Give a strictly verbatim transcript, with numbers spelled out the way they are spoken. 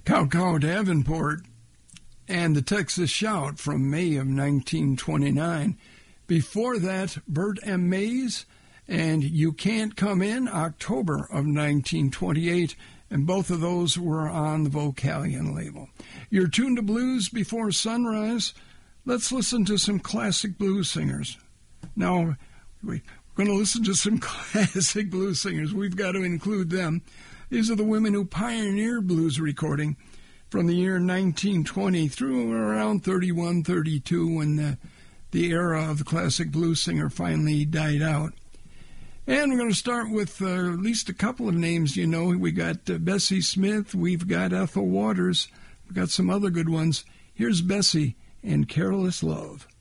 Cow Cow Davenport and the Texas Shout from May of nineteen twenty-nine. Before that, Bert M. Mays and You Can't Come In, October of nineteen twenty-eight, and both of those were on the Vocalion label. You're tuned to Blues Before Sunrise. Let's listen to some classic blues singers. Now, we're going to listen to some classic blues singers. We've got to include them. These are the women who pioneered blues recording from the year nineteen twenty through around thirty-one, thirty-two, when the, the era of the classic blues singer finally died out. And we're going to start with uh, at least a couple of names. You know, we got uh, Bessie Smith, we've got Ethel Waters, we've got some other good ones. Here's Bessie and Careless Love.